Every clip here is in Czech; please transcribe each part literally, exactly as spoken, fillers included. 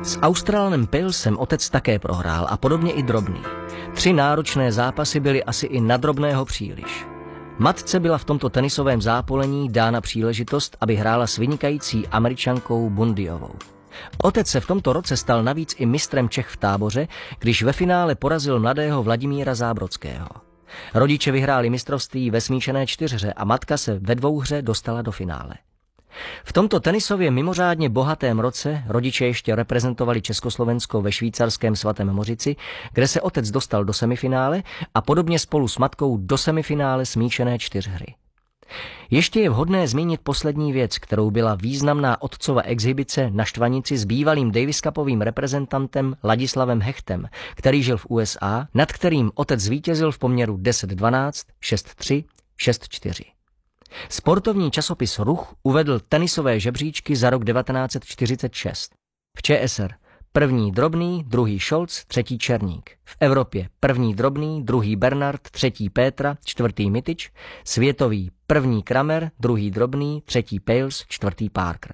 S Australanem Palesem otec také prohrál a podobně i Drobný. Tři náročné zápasy byly asi i na Drobného příliš. Matce byla v tomto tenisovém zápolení dána příležitost, aby hrála s vynikající Američankou Bundyovou. Otec se v tomto roce stal navíc i mistrem Čech v táboře, když ve finále porazil mladého Vladimíra Zábrodského. Rodiče vyhráli mistrovství ve smíšené čtyřhře a matka se ve dvouhře dostala do finále. V tomto tenisově mimořádně bohatém roce rodiče ještě reprezentovali Československo ve švýcarském Svatém Mořici, kde se otec dostal do semifinále a podobně spolu s matkou do semifinále smíšené čtyřhry. Ještě je vhodné zmínit poslední věc, kterou byla významná otcova exhibice na Štvanici s bývalým Davis Cupovým reprezentantem Ladislavem Hechtem, který žil v U S A, nad kterým otec zvítězil v poměru deset dvanáct, šest tři, šest čtyři. Sportovní časopis Ruch uvedl tenisové žebříčky za rok devatenáct set čtyřicet šest. V Č S R první Drobný, druhý Scholz, třetí Černík. V Evropě první Drobný, druhý Bernard, třetí Pétra, čtvrtý Mitič. Světový první Kramer, druhý Drobný, třetí Pales, čtvrtý Parker.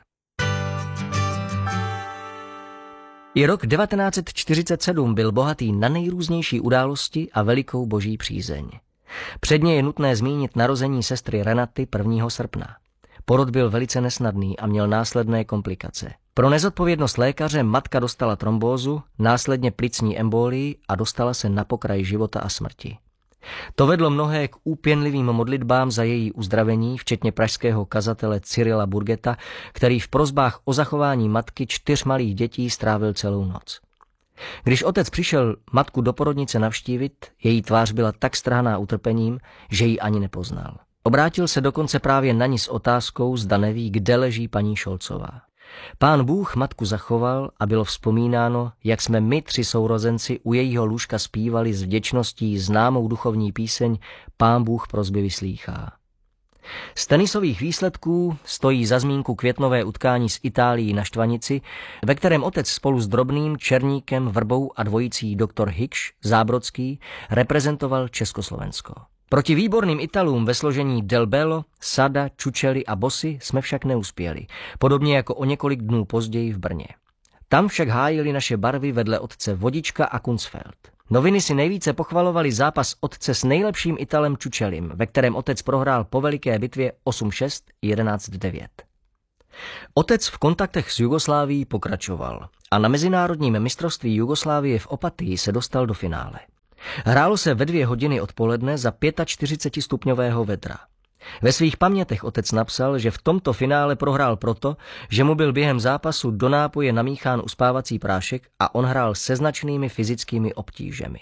I rok devatenáct set čtyřicet sedm byl bohatý na nejrůznější události a velikou boží přízeň. Předně je nutné zmínit narození sestry Renaty prvního srpna. Porod byl velice nesnadný a měl následné komplikace. Pro nezodpovědnost lékaře matka dostala trombózu, následně plicní embolii a dostala se na pokraj života a smrti. To vedlo mnohé k úpěnlivým modlitbám za její uzdravení, včetně pražského kazatele Cyrila Burgeta, který v prosbách o zachování matky čtyř malých dětí strávil celou noc. Když otec přišel matku do porodnice navštívit, její tvář byla tak strhaná utrpením, že ji ani nepoznal. Obrátil se dokonce právě na ní s otázkou, zda neví, kde leží paní Šolcová. Pán Bůh matku zachoval a bylo vzpomínáno, jak jsme my tři sourozenci u jejího lůžka zpívali s vděčností známou duchovní píseň Pán Bůh prosby vyslýchá. Z tenisových výsledků stojí za zmínku květnové utkání s Itálií na Štvanici, ve kterém otec spolu s Drobným, Černíkem, Vrbou a dvojicí doktor Hikš, Zábrodský reprezentoval Československo. Proti výborným Italům ve složení Del Bello, Sada, Čučely a Bossi jsme však neuspěli, podobně jako o několik dnů později v Brně. Tam však hájili naše barvy vedle otce Vodička a Kunzfeld. Noviny si nejvíce pochvalovali zápas otce s nejlepším Italem Čučelym, ve kterém otec prohrál po veliké bitvě osm šest, jedenáct devět. Otec v kontaktech s Jugoslávií pokračoval a na mezinárodním mistrovství Jugoslávie v Opatii se dostal do finále. Hrálo se ve dvě hodiny odpoledne za čtyřicetipětistupňového vedra. Ve svých pamětech otec napsal, že v tomto finále prohrál proto, že mu byl během zápasu do nápoje namíchán uspávací prášek a on hrál se značnými fyzickými obtížemi.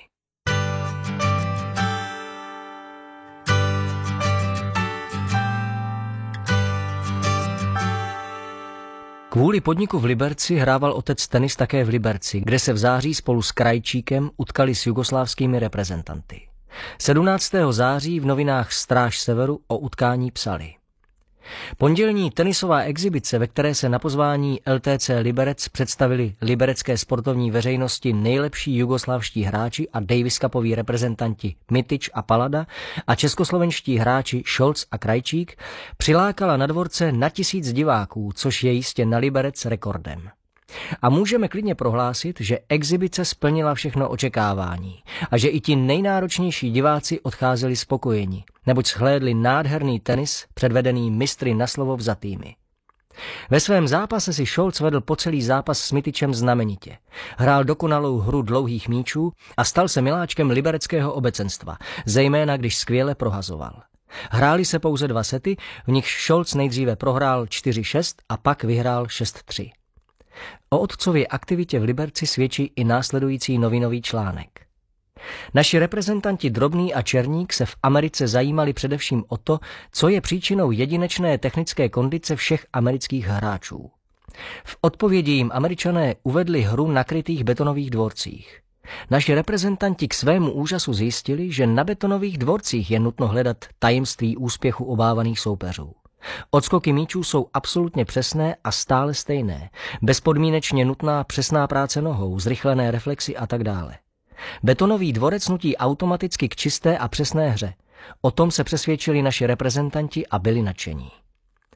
Kvůli podniku v Liberci hrával otec tenis také v Liberci, kde se v září spolu s Krajčíkem utkali s jugoslávskými reprezentanty. sedmnáctého září v novinách Stráž severu o utkání psali: Pondělní tenisová exibice, ve které se na pozvání L T C Liberec představili liberecké sportovní veřejnosti nejlepší jugoslávští hráči a Davis Cupoví reprezentanti Mitič a Palada a českoslovenští hráči Scholz a Krajčík, přilákala na dvorce na tisíc diváků, což je jistě na Liberec rekordem. A můžeme klidně prohlásit, že exibice splnila všechno očekávání a že i ti nejnáročnější diváci odcházeli spokojeni, neboť shlédli nádherný tenis předvedený mistry na slovo vzatými. Ve svém zápase si Scholz vedl po celý zápas s Mitičem znamenitě. Hrál dokonalou hru dlouhých míčů a stal se miláčkem libereckého obecenstva, zejména když skvěle prohazoval. Hráli se pouze dva sety, v nich Scholz nejdříve prohrál čtyři šest a pak vyhrál šest tři. O otcově aktivitě v Liberci svědčí i následující novinový článek. Naši reprezentanti Drobný a Černík se v Americe zajímali především o to, co je příčinou jedinečné technické kondice všech amerických hráčů. V odpovědi jim Američané uvedli hru na krytých betonových dvorcích. Naši reprezentanti k svému úžasu zjistili, že na betonových dvorcích je nutno hledat tajemství úspěchu obávaných soupeřů. Odskoky míčů jsou absolutně přesné a stále stejné, bezpodmínečně nutná přesná práce nohou, zrychlené reflexy a tak dále. Betonový dvorec nutí automaticky k čisté a přesné hře. O tom se přesvědčili naši reprezentanti a byli nadšení.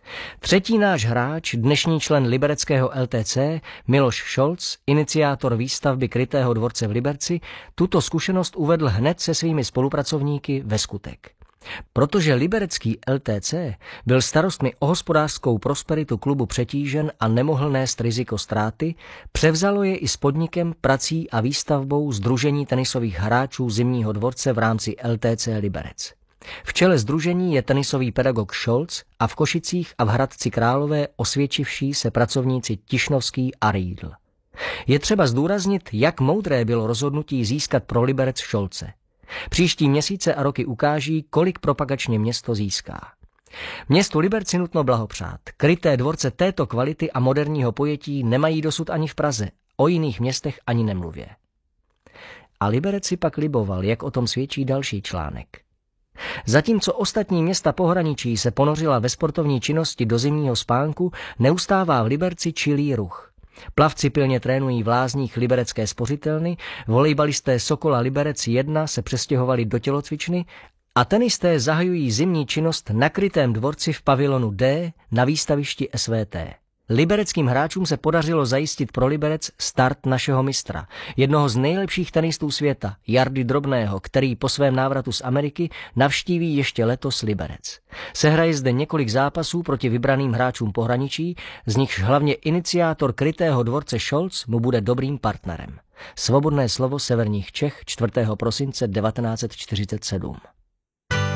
Třetí náš hráč, dnešní člen libereckého L T C, Miloš Šolc, iniciátor výstavby krytého dvorce v Liberci, tuto zkušenost uvedl hned se svými spolupracovníky ve skutek. Protože liberecký L T C byl starostmi o hospodářskou prosperitu klubu přetížen a nemohl nést riziko ztráty, převzalo je i s podnikem, prací a výstavbou Sdružení tenisových hráčů Zimního dvorce v rámci L T C Liberec. V čele sdružení je tenisový pedagog Šolc a v Košicích a v Hradci Králové osvědčivší se pracovníci Tišnovský a Riedl. Je třeba zdůraznit, jak moudré bylo rozhodnutí získat pro Liberec Šolce. Příští měsíce a roky ukáží, kolik propagačně město získá. Městu Liberci nutno blahopřát. Kryté dvorce této kvality a moderního pojetí nemají dosud ani v Praze, o jiných městech ani nemluvě. A Liberec si pak liboval, jak o tom svědčí další článek. Zatímco ostatní města pohraničí se ponořila ve sportovní činnosti do zimního spánku, neustává v Liberci čilý ruch. Plavci pilně trénují v lázních liberecké spořitelny, volejbalisté Sokola Liberec jedna se přestěhovali do tělocvičny a tenisté zahajují zimní činnost na krytém dvorci v pavilonu D na výstavišti S V T. Libereckým hráčům se podařilo zajistit pro Liberec start našeho mistra, jednoho z nejlepších tenistů světa, Jardy Drobného, který po svém návratu z Ameriky navštíví ještě letos Liberec. Sehraje zde několik zápasů proti vybraným hráčům pohraničí, z nichž hlavně iniciátor krytého dvorce Šolc mu bude dobrým partnerem. Svobodné slovo severních Čech čtvrtého prosince devatenáct set čtyřicet sedm.